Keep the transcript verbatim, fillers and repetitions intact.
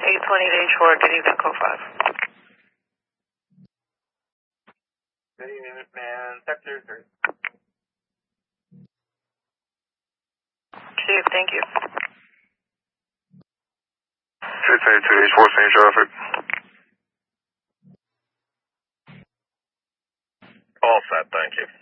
eight twenty to H four, getting that code five. Good evening, Minuteman, Sector three. Chief, thank you. six eighty-two H four, same traffic. All set, thank you.